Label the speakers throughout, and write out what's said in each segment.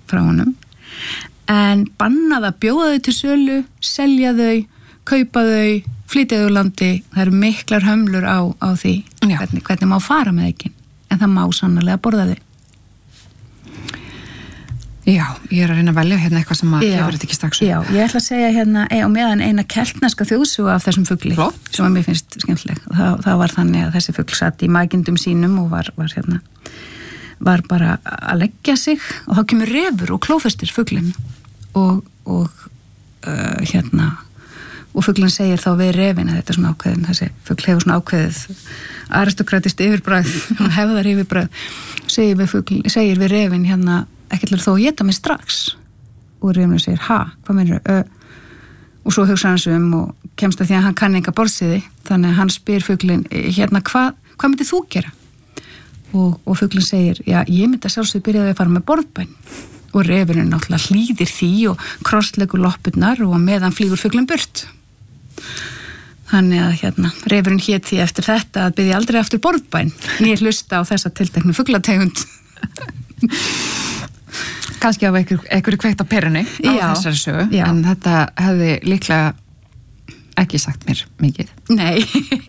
Speaker 1: frá honum, en bannað að bjóða þau til sölu, selja þau, kaupa þau, flytja þau úr landi. Það eru miklar hömlur á því hvernig má fara með eikin, en það má sannarlega borða þau.
Speaker 2: Já, ég er að reyna að velja hérna eitthvað sem að gefur þetta ekki strax.
Speaker 1: Já, ég ætla að segja hérna og meðan eina keltneska þjóðsögu af þessum fugli sem að mér finnst skemmtileg. Það var þannig að þessi fugl satt í magindum sínum og var bara að leggja sig og þá kemur refur og klófestir fuglinn og fuglinn segir þá við refin að þetta er svona ákveðin, þessi fugl hefur svona ákveðið aristokratist yfirbragð og hefðar yfirbragð, segir við refin hérna ekkert þó að éta mig strax og refinu segir, hvað meinarðu? Og svo hugsa hans og kemst að því að hann kann enga borðsiði, þannig að hann spyr fuglinn hérna, hvað myndið þú gera? Og fuglinn segir, já, ég myndi að sjálfsögðu byrjaði að fara með borðbæn og refinu náttúrulega hlýðir því og krossleggur loppurnar og meðan flýgur fuglinn burt. Þannig að refurinn hét því eftir þetta að byrja aldrei aftur borðbæn nýja hlusta á þessa tilteknu fuglategund.
Speaker 2: Kannski af einhverju kveikt á perunni á þessari sögu, en þetta hefði líklega ekki sagt mér mikið.
Speaker 1: Nei,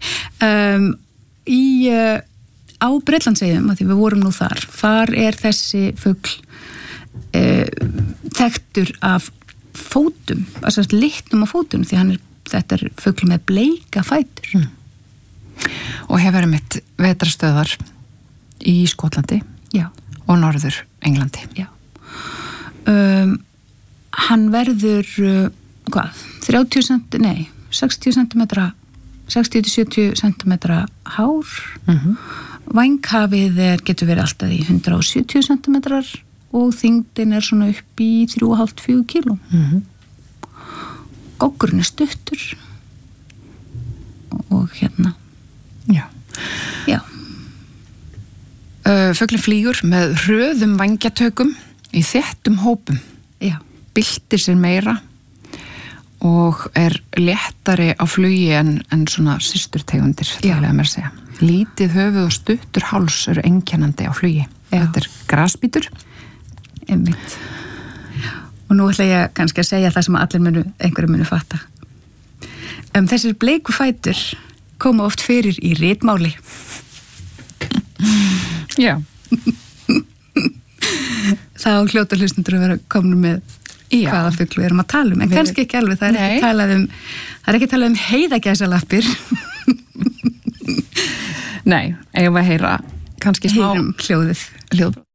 Speaker 1: á Bretlandseyjum, að því við vorum nú þar er þessi fugl þekktur af fótum, altså litnum á fótum, því þetta er fugl með bleika fætur.
Speaker 2: Og hefur einmitt vetrarstöðar í Skotlandi og norður Englandi.
Speaker 1: Já. Hann verður 60-70 cm hár. Vænghafið getur verið alltaf í 170 cm og þyngdin er svona upp í 3,5-4 kíló. Goggurinn er stuttur og Já.
Speaker 2: Fuglinn flýgur með hröðum vængjatökum í þéttum hópum.
Speaker 1: Já.
Speaker 2: Byltir sér meira og er léttari á flugi en svona systurtegundir, það er mér að segja. Lítið höfuð og stuttur háls eru einkennandi á flugi. Þetta er grasbítur.
Speaker 1: Einmitt. Og nú ætla ég kannski að segja það sem einhverju munu fatta. Þessir bleiku fætur koma oft fyrir í ritmáli.
Speaker 2: Já.
Speaker 1: Þá hljóta hlustendur að vera komnir með hvaða fugl við erum að tala en kannski ekki alveg, það er ekki talað um heiðagæsalappir.
Speaker 2: Nei, eigum við að heyra kannski smá
Speaker 1: hljóðið.